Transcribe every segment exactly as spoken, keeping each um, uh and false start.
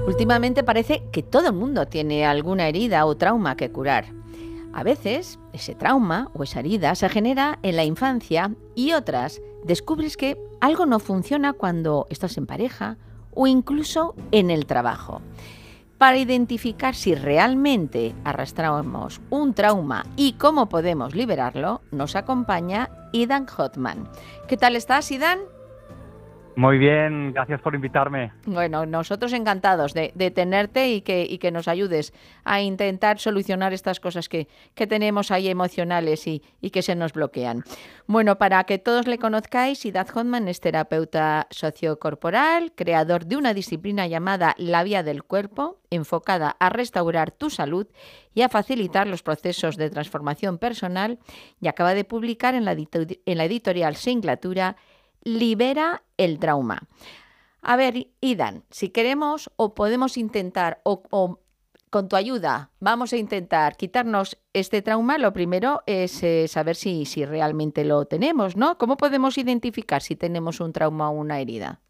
Últimamente parece que todo el mundo tiene alguna herida o trauma que curar. A veces ese trauma o esa herida se genera en la infancia y otras descubres que algo no funciona cuando estás en pareja o incluso en el trabajo. Para identificar si realmente arrastramos un trauma y cómo podemos liberarlo, nos acompaña Idan Hotman. ¿Qué tal estás, Idan? Muy bien, gracias por invitarme. Bueno, nosotros encantados de, de tenerte y que, y que nos ayudes a intentar solucionar estas cosas que, que tenemos ahí emocionales y, y que se nos bloquean. Bueno, para que todos le conozcáis, Idan Hotman es terapeuta sociocorporal, creador de una disciplina llamada La Vía del Cuerpo, enfocada a restaurar tu salud y a facilitar los procesos de transformación personal, y acaba de publicar en la, en la editorial Singlatura Libera el trauma. A ver, Idan, si queremos o podemos intentar, o, o con tu ayuda vamos a intentar quitarnos este trauma, lo primero es eh, saber si, si realmente lo tenemos, ¿no? ¿Cómo podemos identificar si tenemos un trauma o una herida?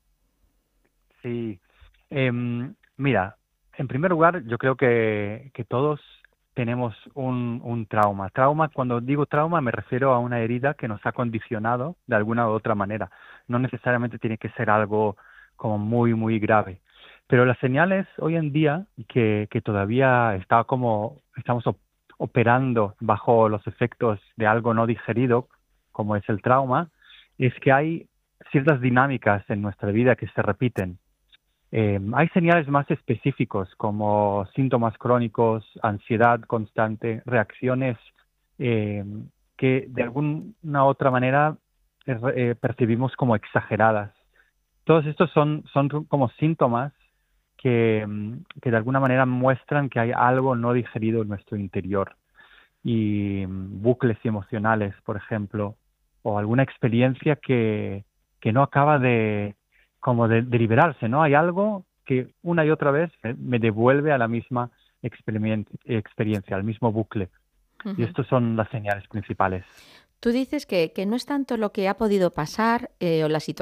Sí, eh, mira, en primer lugar, yo creo que, que todos tenemos un, un trauma. Trauma, cuando digo trauma, me refiero a una herida que nos ha condicionado de alguna u otra manera. No necesariamente tiene que ser algo como muy, muy grave. Pero las señales hoy en día, que, que todavía está como, estamos op- operando bajo los efectos de algo no digerido, como es el trauma, es que hay ciertas dinámicas en nuestra vida que se repiten. Eh, hay señales más específicos como síntomas crónicos, ansiedad constante, reacciones eh, que de alguna otra manera eh, eh, percibimos como exageradas. Todos estos son, son como síntomas que, mm, que de alguna manera muestran que hay algo no digerido en nuestro interior. Y mm, bucles emocionales, por ejemplo, o alguna experiencia que, que no acaba de como de, de liberarse, ¿no? Hay algo que una y otra vez me, me devuelve a la misma experien- experiencia, al mismo bucle. Y Uh-huh. estas son las señales principales. Tú dices que, que no es tanto lo que ha podido pasar eh, o la situación